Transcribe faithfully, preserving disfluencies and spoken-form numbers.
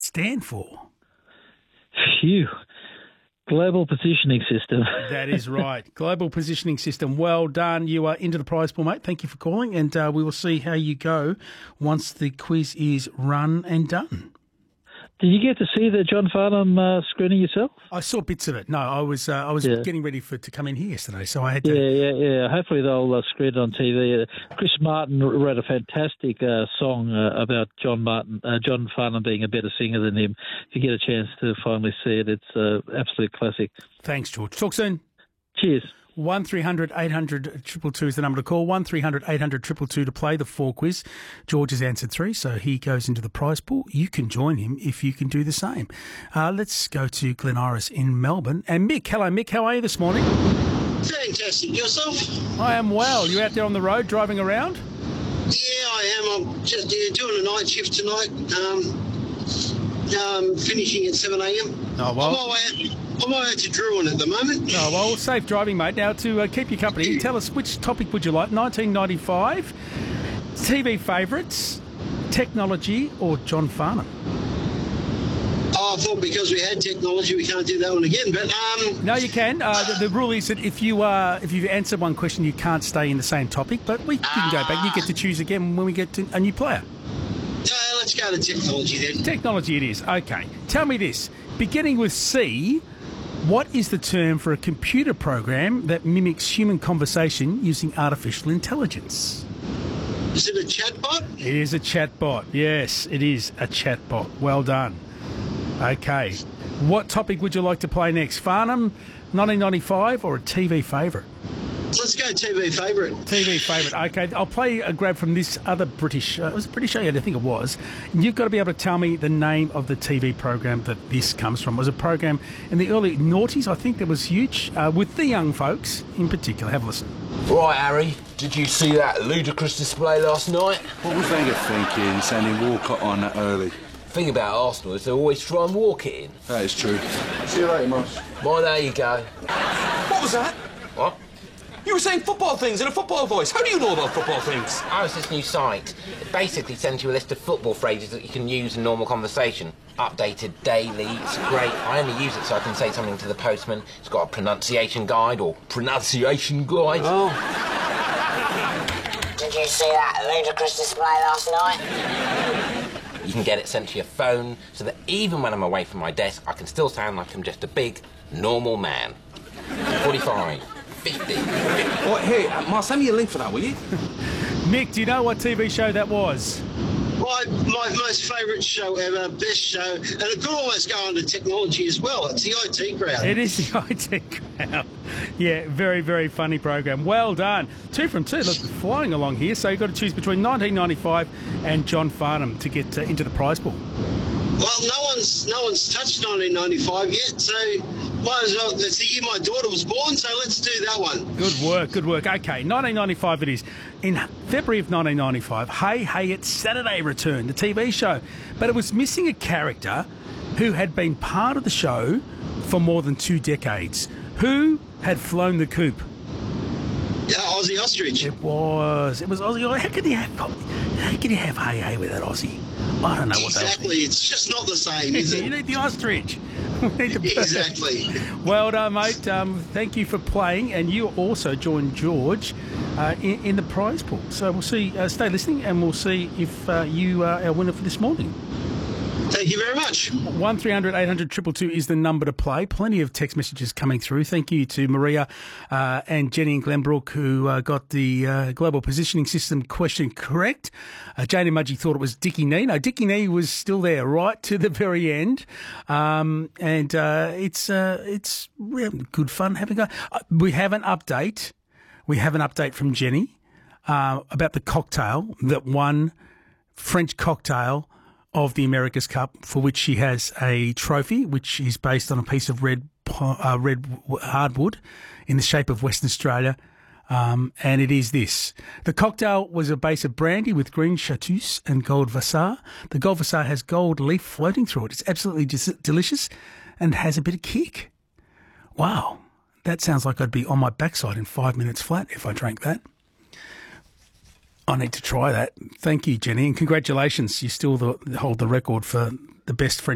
stand for? Phew. Global Positioning System. That is right. Global Positioning System. Well done. You are into the prize pool, mate. Thank you for calling, and uh, we will see how you go once the quiz is run and done. Did you get to see the John Farnham uh, screening yourself? I saw bits of it. No, I was uh, I was Yeah. getting ready for to come in here yesterday, so I had to. Yeah, yeah, yeah. Hopefully they'll uh, screen it on T V. Uh, Chris Martin wrote a fantastic uh, song uh, about John Martin, uh, John Farnham being a better singer than him. If you get a chance to finally see it, it's an uh, absolute classic. Thanks, George. Talk soon. Cheers. one three hundred eight hundred two two two is the number to call. one three hundred eight hundred two two two to play the four quiz. George has answered three, so he goes into the prize pool. You can join him if you can do the same. Uh, let's go to Glen Iris in Melbourne. And Mick, hello Mick, how are you this morning? Fantastic. Yourself? I am well. You out there on the road driving around? Yeah, I am. I'm just yeah, doing a night shift tonight. Um, um, finishing at seven a.m. Oh, well. I'm on my way, I'm on my way to Druin at the moment. Oh, well, safe driving, mate. Now, to uh, keep you company, tell us which topic would you like? nineteen ninety-five, T V favourites, technology, or John Farnham? Oh, I thought because we had technology, we can't do that one again. But um, No, you can. Uh, the, the rule is that if you uh, if you've answered one question, you can't stay in the same topic. But we can go back. You get to choose again when we get to a new player. uh, let's go to technology then. Technology it is. Okay. Tell me this. Beginning with C, what is the term for a computer program that mimics human conversation using artificial intelligence? Is it a chatbot? It is a chatbot. Yes, it is a chatbot. Well done. Okay. What topic would you like to play next? Farnham, nineteen ninety-five, or a T V favourite? Let's go T V favourite. T V favourite. Okay, I'll play a grab from this other British. Uh, it was a British show, yeah, I think it was. You've got to be able to tell me the name of the T V program that this comes from. It was a program in the early noughties, I think, that was huge uh, with the young folks in particular. Have a listen. Right, Harry, did you see that ludicrous display last night? What was Wenger thinking, sending Walcott on that early? The thing about Arsenal is they always try and walk it in. That is true. See you later, Moss. Well, there you go. What was that? What? You were saying football things in a football voice. How do you know about football things? Oh, it's this new site. It basically sends you a list of football phrases that you can use in normal conversation. Updated daily. It's great. I only use it so I can say something to the postman. It's got a pronunciation guide or pronunciation guide. Oh. Did you see that ludicrous display last night? You can get it sent to your phone so that even when I'm away from my desk, I can still sound like I'm just a big, normal man. forty-five, fifty, fifty. Oh, hey, uh, Mark, send me a link for that, will you? Mick, do you know what T V show that was? My, my most favourite show ever, best show, and it could always go under technology as well. It's the I T crowd. It is the I T crowd. Yeah, very, very funny program. Well done. Two from two. Look, flying along here. So you've got to choose between nineteen ninety-five and John Farnham to get uh, into the prize pool. Well, no one's no one's touched nineteen ninety-five yet, so might as well. It's the year my daughter was born, so let's do that one. Good work, good work. Okay, nineteen ninety-five it is. In February of nineteen ninety-five, Hey Hey It's Saturday returned, the T V show. But it was missing a character who had been part of the show for more than two decades. Who had flown the coop? Yeah, Aussie Ostrich. It was. It was Aussie. How could you have, how could you have Hey Hey with that Aussie? I don't know what that was. Exactly, it's just not the same, is You it? need the ostrich. We need the bird. Exactly. Well done, mate. Um, thank you for playing, and you also joined George uh, in, in the prize pool. So we'll see. Uh, stay listening, and we'll see if uh, you are our winner for this morning. Thank you very much. One three hundred eight hundred two two two is the number to play. Plenty of text messages coming through. Thank you to Maria uh, and Jenny and Glenbrook who uh, got the uh, Global Positioning System question correct. Uh, Jane and Mudgee thought it was Dickie Nee. No, Dickie Nee was still there right to the very end. Um, and uh, it's uh, it's really good fun having a... Uh, we have an update. We have an update from Jenny uh, about the cocktail that won French cocktail of the America's Cup, for which she has a trophy, which is based on a piece of red uh, red hardwood in the shape of Western Australia, um, and it is this. The cocktail was a base of brandy with green chartreuse and gold Vassar. The gold Vassar has gold leaf floating through it. It's absolutely dis- delicious and has a bit of kick. Wow, that sounds like I'd be on my backside in five minutes flat if I drank that. I need to try that. Thank you, Jenny, and congratulations. You still the, hold the record for the best French